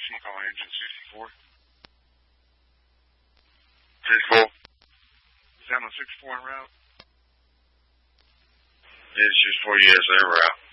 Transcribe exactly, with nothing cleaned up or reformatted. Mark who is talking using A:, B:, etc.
A: I'm calling engine sixty-four. sixty-four? Is that on sixty-four en route?
B: Yeah, sixty-four, yes, en route.